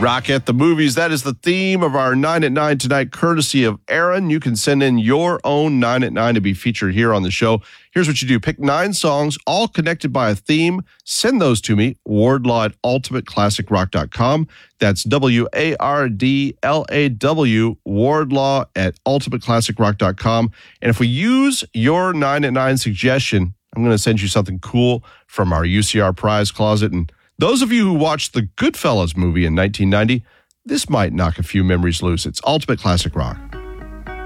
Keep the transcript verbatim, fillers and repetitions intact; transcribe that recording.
Rock at the Movies. That is the theme of our nine at nine tonight, courtesy of Aaron. You can send in your own nine at nine to be featured here on the show. Here's what you do. Pick nine songs, all connected by a theme. Send those to me, Wardlaw at ultimate classic rock dot com. That's W A R D L A W, Wardlaw at ultimate classic rock dot com. And if we use your nine at nine suggestion, I'm going to send you something cool from our U C R prize closet. And those of you who watched the Goodfellas movie in nineteen ninety, this might knock a few memories loose. It's Ultimate Classic Rock.